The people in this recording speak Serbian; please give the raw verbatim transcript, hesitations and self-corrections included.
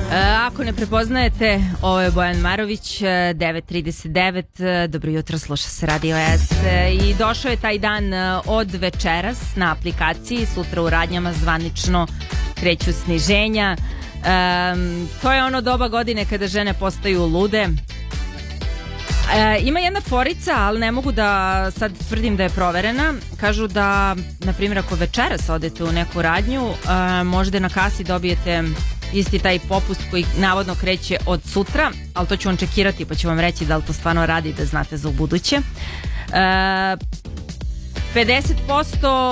Ako ne prepoznajete, ovo je Bojan Marović, devet trideset devet, dobro jutro, sluša se Radio S i došao je taj dan od večeras na aplikaciji, sutra u radnjama zvanično kreću sniženja. Um, to je ono doba godine kada žene postaju lude. E, ima jedna forica, ali ne mogu da sad tvrdim da je proverena. Kažu da, na primjer, ako večeras odete u neku radnju, e, možda na kasi dobijete isti taj popust koji navodno kreće od sutra, ali to ću vam čekirati pa ću vam reći da li to stvarno radi, da znate za ubuduće. E, pedeset posto